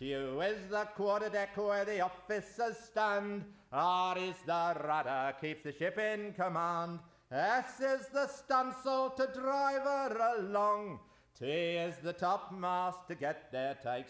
Q is the quarterdeck where the officers stand. R is the rudder, keeps the ship in command. S is the stunsail to drive her along. T is the topmast to get there takes